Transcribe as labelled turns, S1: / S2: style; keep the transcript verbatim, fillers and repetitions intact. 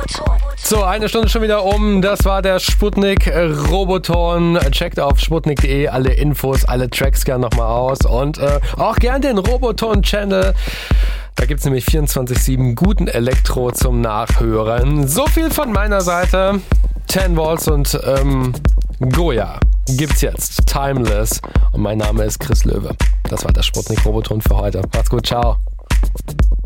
S1: So, eine Stunde schon wieder um. Das war der Sputnik Roboton. Checkt auf sputnik punkt de alle Infos, alle Tracks gern nochmal aus. Und äh, auch gern den Roboton-Channel. Da gibt's nämlich vierundzwanzig sieben guten Elektro zum Nachhören. So viel von meiner Seite. Ten Volts und ähm, Goya gibt's jetzt. Timeless. Und mein Name ist Chris Löwe. Das war der Sputnik Roboton für heute. Macht's gut, ciao.